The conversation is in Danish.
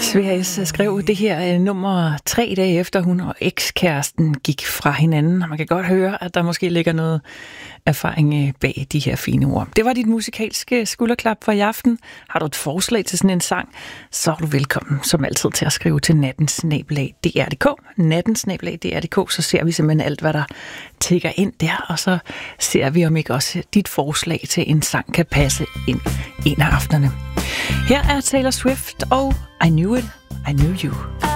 Sverige skrev det her nummer 3 dage efter hun og ekskæresten gik fra hinanden. Man kan godt høre, at der måske ligger noget erfaring bag de her fine ord. Det var dit musikalske skulderklap for i aften. Har du et forslag til sådan en sang, så er du velkommen som altid til at skrive til natten@dr.dk. Natten@dr.dk, så ser vi simpelthen alt, hvad der tikker ind der, og så ser vi, om ikke også dit forslag til en sang kan passe ind en af aftenerne. Her er Taylor Swift og I Knew It, I Knew You.